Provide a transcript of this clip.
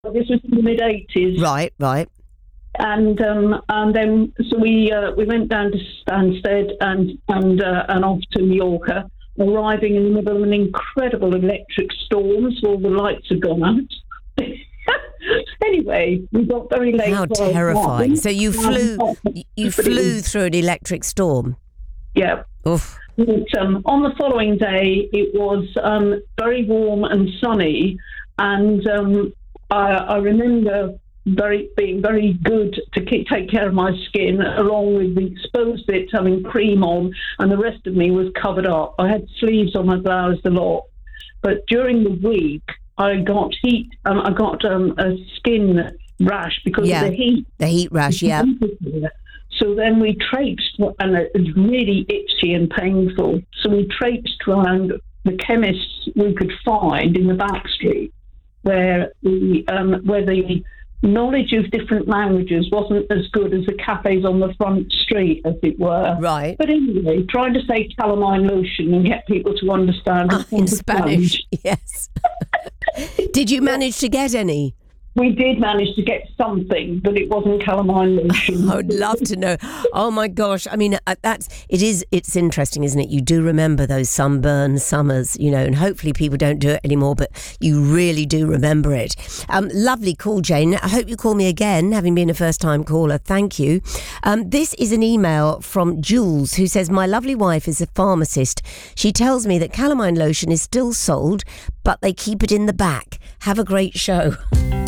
This was in the mid-'80s. Right. And then so we went down to Stansted and off to Mallorca, arriving in the middle of an incredible electric storm, so all the lights had gone out. Anyway, we got very late. How terrifying! So you flew through an electric storm. Yeah. Oof. But, on the following day, it was very warm and sunny, and I remember being very good to take care of my skin, along with the exposed bits having cream on, and the rest of me was covered up. I had sleeves on my blouse a lot, but during the week I got heat. I got a skin rash because of the heat. The heat rash, yeah. So then we traipsed, and it was really itchy and painful. So we traipsed around the chemists we could find in the back street, where the knowledge of different languages wasn't as good as the cafes on the front street, as it were. Right. But anyway, trying to say calamine lotion and get people to understand in Spanish. Yes. Did you manage to get any? We did manage to get something, but it wasn't calamine lotion. I would love to know. Oh my gosh! I mean, it's interesting, isn't it? You do remember those sunburned summers, and hopefully people don't do it anymore. But you really do remember it. Lovely call, Jane. I hope you call me again, having been a first-time caller. Thank you. This is an email from Jules, who says, "My lovely wife is a pharmacist. She tells me that calamine lotion is still sold, but they keep it in the back. Have a great show."